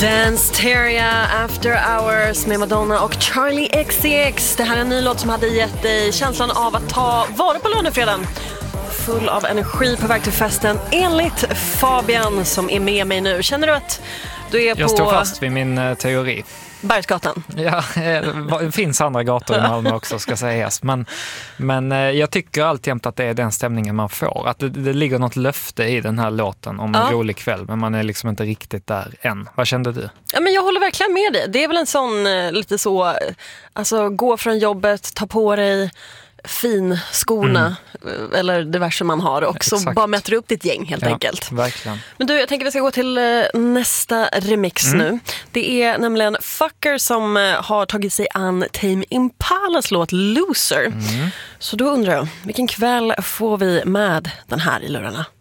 Danceteria After Hours med Madonna och Charlie XCX. Det här är en ny låt som hade gett dig känslan av att ta vara på lönefredagen. Full av energi på väg till festen, enligt Fabian som är med mig nu. Känner du att du är på... Jag står fast vid min teori. Bergsgatan? Ja, det finns andra gator i Malmö också, ska sägas. Men jag tycker alltjämt att det är den stämningen man får. Att det ligger något löfte i den här låten om en rolig kväll, men man är liksom inte riktigt där än. Vad kände du? Ja, men jag håller verkligen med dig. Det är väl en sån lite så, alltså gå från jobbet, ta på dig fin skorna eller diverse man har också. Exakt. Bara mäter upp ditt gäng helt enkelt. Verkligen. Men du, jag tänker vi ska gå till nästa remix nu. Det är nämligen Fucker som har tagit sig an Tame Impalas låt Loser. Så då undrar jag, vilken kväll får vi med den här i lurarna?